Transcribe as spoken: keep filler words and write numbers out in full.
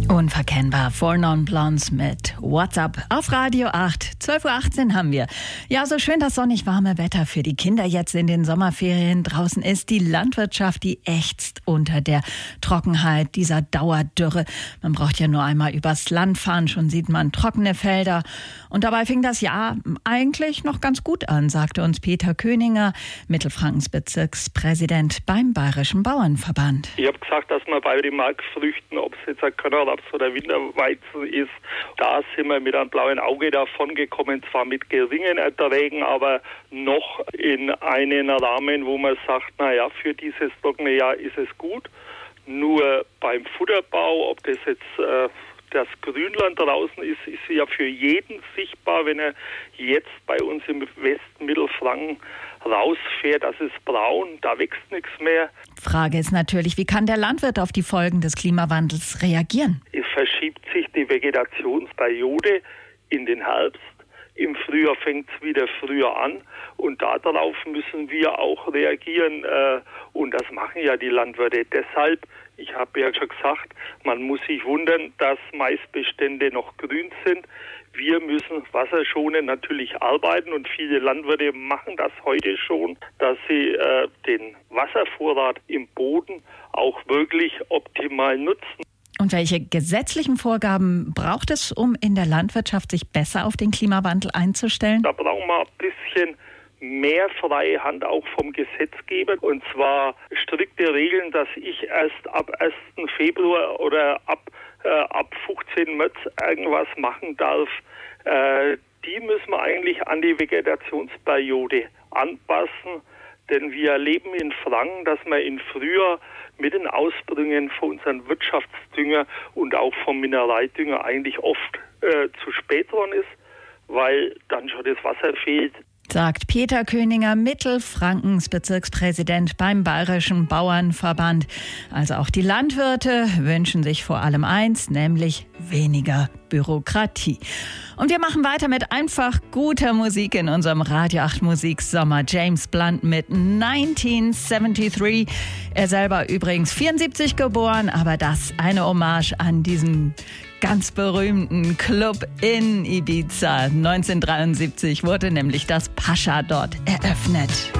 Unverkennbar, Four Non Blondes mit WhatsApp auf Radio acht. zwölf Uhr achtzehn haben wir. Ja, so schön das sonnig warme Wetter für die Kinder jetzt in den Sommerferien draußen ist. Die Landwirtschaft, die ächzt unter der Trockenheit, dieser Dauerdürre. Man braucht ja nur einmal übers Land fahren, schon sieht man trockene Felder. Und dabei fing das Jahr eigentlich noch ganz gut an, sagte uns Peter Köninger, Mittelfrankens Bezirkspräsident beim Bayerischen Bauernverband. Ich habe gesagt, dass man bei den Markfrüchten, ob es jetzt ein Körnerraps oder Winterweizen ist, da sind wir mit einem blauen Auge davon gekommen, zwar mit geringen Erträgen, aber noch in einen Rahmen, wo man sagt, naja, für dieses trockene Jahr ist es gut. Nur beim Futterbau, ob das jetzt äh, das Grünland draußen ist, ist ja für jeden sichtbar, wenn er jetzt bei uns im Westen Mittelfranken rausfährt, das ist braun, da wächst nichts mehr. Frage ist natürlich, wie kann der Landwirt auf die Folgen des Klimawandels reagieren? Es verschiebt sich die Vegetationsperiode in den Herbst. Im Frühjahr fängt es wieder früher an und darauf müssen wir auch reagieren äh, und das machen ja die Landwirte. Deshalb, ich habe ja schon gesagt, man muss sich wundern, dass Maisbestände noch grün sind. Wir müssen wasserschonend natürlich arbeiten und viele Landwirte machen das heute schon, dass sie äh, den Wasservorrat im Boden auch wirklich optimal nutzen. Und welche gesetzlichen Vorgaben braucht es, um in der Landwirtschaft sich besser auf den Klimawandel einzustellen? Da brauchen wir ein bisschen mehr freie Hand auch vom Gesetzgeber. Und zwar strikte Regeln, dass ich erst ab ersten Februar oder ab, äh, ab fünfzehnten März irgendwas machen darf. Äh, die müssen wir eigentlich an die Vegetationsperiode anpassen. Denn wir erleben in Franken, dass man im Frühjahr mit den Ausbringen von unserem Wirtschaftsdünger und auch vom Mineraldünger eigentlich oft äh, zu spät dran ist, weil dann schon das Wasser fehlt. Sagt Peter Köninger, Mittelfrankens Bezirkspräsident beim Bayerischen Bauernverband. Also auch die Landwirte wünschen sich vor allem eins, nämlich weniger Bürokratie. Und wir machen weiter mit einfach guter Musik in unserem Radio acht Musiksommer. James Blunt mit neunzehnhundertdreiundsiebzig. Er selber übrigens vierundsiebzig geboren, aber das eine Hommage an diesen ganz berühmten Club in Ibiza. neunzehnhundertdreiundsiebzig wurde nämlich das Pascha dort eröffnet.